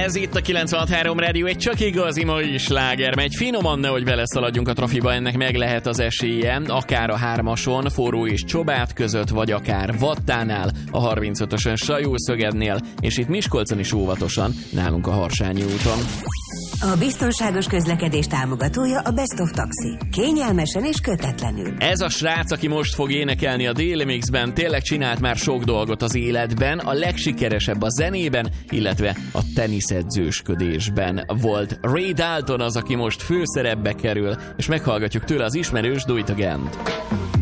Ez itt a 96.3 Rádió, egy csak igazi mai sláger megy. Finoman, nehogy beleszaladjunk a trafiba, ennek meg lehet az esélye, akár a 3-ason, Forró és Csobát között, vagy akár Vattánál, a 35-ösön, Sajó-Szögednél, és itt Miskolcon is óvatosan, nálunk a Harsányi úton. A biztonságos közlekedés támogatója a Best of Taxi. Kényelmesen és kötetlenül. Ez a srác, aki most fog énekelni a Daily Mixben, tényleg csinált már sok dolgot az életben, a legsikeresebb a zenében, illetve a teniszedzősködésben volt. Ray Dalton az, aki most főszerepbe kerül, és meghallgatjuk tőle az ismerős Do It Again-t.